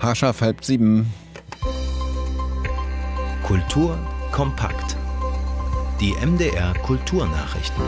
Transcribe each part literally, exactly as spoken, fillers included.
Haarscharf halb sieben. Kultur kompakt. Die M D R Kulturnachrichten.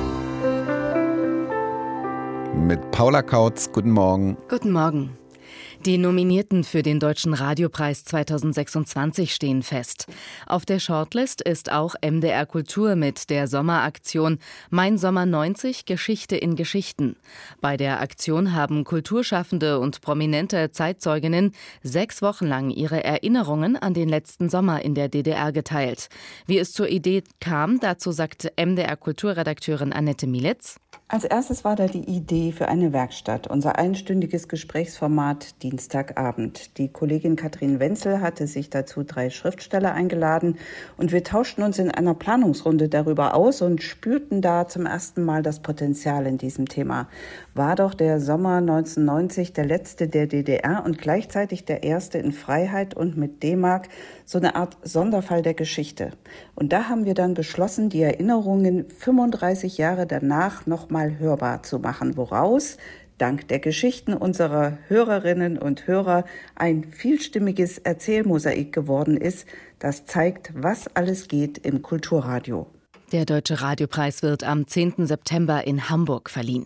Mit Paula Kautz, guten Morgen. Guten Morgen. Die Nominierten für den Deutschen Radiopreis zweitausendsechsundzwanzig stehen fest. Auf der Shortlist ist auch M D R Kultur mit der Sommeraktion Mein Sommer neunzig – Geschichte in Geschichten. Bei der Aktion haben Kulturschaffende und prominente Zeitzeuginnen sechs Wochen lang ihre Erinnerungen an den letzten Sommer in der D D R geteilt. Wie es zur Idee kam, dazu sagt M D R Kulturredakteurin Annette Mielitz. Als erstes war da die Idee für eine Werkstatt, unser einstündiges Gesprächsformat Dienstagabend. Die Kollegin Katrin Wenzel hatte sich dazu drei Schriftsteller eingeladen und wir tauschten uns in einer Planungsrunde darüber aus und spürten da zum ersten Mal das Potenzial in diesem Thema. War doch der Sommer neunzehnhundertneunzig der letzte der D D R und gleichzeitig der erste in Freiheit und mit D-Mark, so eine Art Sonderfall der Geschichte. Und da haben wir dann beschlossen, die Erinnerungen fünfunddreißig Jahre danach nochmal hörbar zu machen, woraus dank der Geschichten unserer Hörerinnen und Hörer ein vielstimmiges Erzählmosaik geworden ist, das zeigt, was alles geht im Kulturradio. Der Deutsche Radiopreis wird am zehnten September in Hamburg verliehen.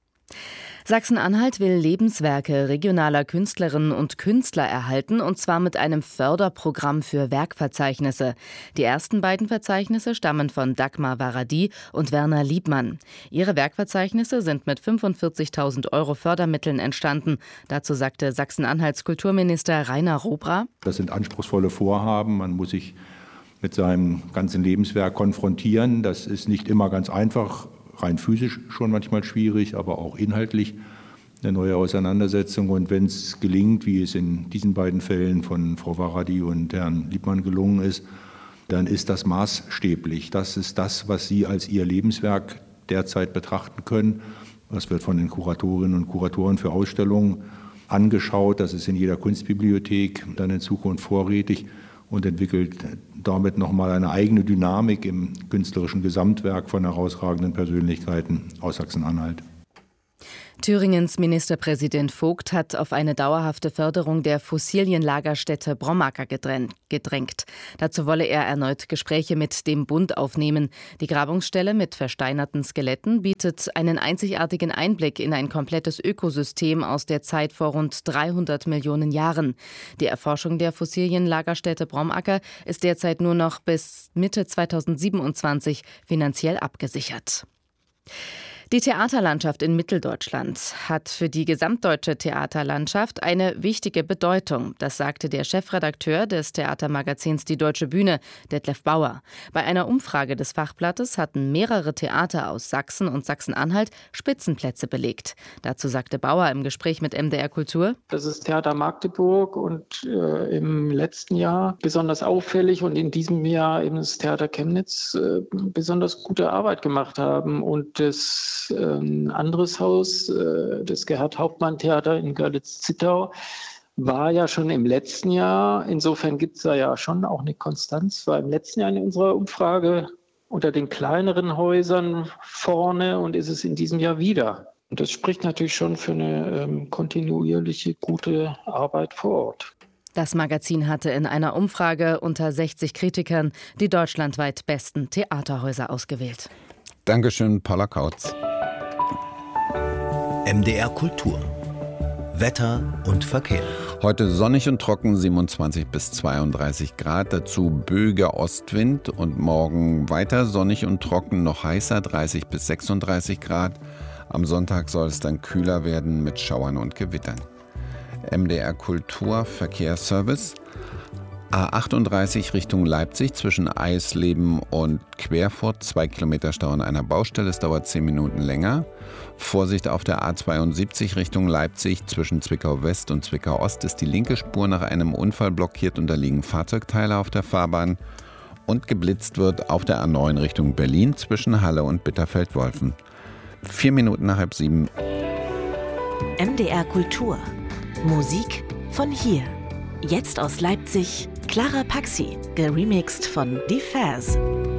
Sachsen-Anhalt will Lebenswerke regionaler Künstlerinnen und Künstler erhalten, und zwar mit einem Förderprogramm für Werkverzeichnisse. Die ersten beiden Verzeichnisse stammen von Dagmar Varadi und Werner Liebmann. Ihre Werkverzeichnisse sind mit fünfundvierzigtausend Euro Fördermitteln entstanden. Dazu sagte Sachsen-Anhalts Kulturminister Rainer Robra: Das sind anspruchsvolle Vorhaben. Man muss sich mit seinem ganzen Lebenswerk konfrontieren. Das ist nicht immer ganz einfach. Rein physisch schon manchmal schwierig, aber auch inhaltlich eine neue Auseinandersetzung. Und wenn es gelingt, wie es in diesen beiden Fällen von Frau Varadi und Herrn Liebmann gelungen ist, dann ist das maßstäblich. Das ist das, was Sie als Ihr Lebenswerk derzeit betrachten können. Das wird von den Kuratorinnen und Kuratoren für Ausstellungen angeschaut. Das ist in jeder Kunstbibliothek dann in Zukunft vorrätig und entwickelt damit nochmal eine eigene Dynamik im künstlerischen Gesamtwerk von herausragenden Persönlichkeiten aus Sachsen-Anhalt. Thüringens Ministerpräsident Vogt hat auf eine dauerhafte Förderung der Fossilienlagerstätte Brommacker gedrängt. Dazu wolle er erneut Gespräche mit dem Bund aufnehmen. Die Grabungsstelle mit versteinerten Skeletten bietet einen einzigartigen Einblick in ein komplettes Ökosystem aus der Zeit vor rund dreihundert Millionen Jahren. Die Erforschung der Fossilienlagerstätte Brommacker ist derzeit nur noch bis Mitte zweitausendsiebenundzwanzig finanziell abgesichert. Die Theaterlandschaft in Mitteldeutschland hat für die gesamtdeutsche Theaterlandschaft eine wichtige Bedeutung. Das sagte der Chefredakteur des Theatermagazins Die Deutsche Bühne, Detlef Bauer. Bei einer Umfrage des Fachblattes hatten mehrere Theater aus Sachsen und Sachsen-Anhalt Spitzenplätze belegt. Dazu sagte Bauer im Gespräch mit M D R Kultur: Das ist Theater Magdeburg und äh, im letzten Jahr besonders auffällig und in diesem Jahr eben das Theater Chemnitz äh, besonders gute Arbeit gemacht haben. Und das ein anderes Haus, das Gerhard-Hauptmann-Theater in Görlitz-Zittau, war ja schon im letzten Jahr. Insofern gibt es da ja schon auch eine Konstanz. War im letzten Jahr in unserer Umfrage unter den kleineren Häusern vorne und ist es in diesem Jahr wieder. Und das spricht natürlich schon für eine ähm, kontinuierliche, gute Arbeit vor Ort. Das Magazin hatte in einer Umfrage unter sechzig Kritikern die deutschlandweit besten Theaterhäuser ausgewählt. Dankeschön, Paula Kautz. M D R Kultur. Wetter und Verkehr. Heute sonnig und trocken, siebenundzwanzig bis zweiunddreißig Grad, dazu böiger Ostwind, und morgen weiter sonnig und trocken, noch heißer, dreißig bis sechsunddreißig Grad. Am Sonntag soll es dann kühler werden mit Schauern und Gewittern. M D R Kultur Verkehrsservice. A achtunddreißig Richtung Leipzig zwischen Eisleben und Querfurt, zwei Kilometer Stau an einer Baustelle, es dauert zehn Minuten länger. Vorsicht auf der A zweiundsiebzig Richtung Leipzig zwischen Zwickau West und Zwickau Ost ist die linke Spur nach einem Unfall blockiert und da liegen Fahrzeugteile auf der Fahrbahn. Und geblitzt wird auf der A neun Richtung Berlin zwischen Halle und Bitterfeld-Wolfen. Vier Minuten nach halb sieben. M D R Kultur. Musik von hier. Jetzt aus Leipzig, Clara Paxi, geremixed von Die Faz.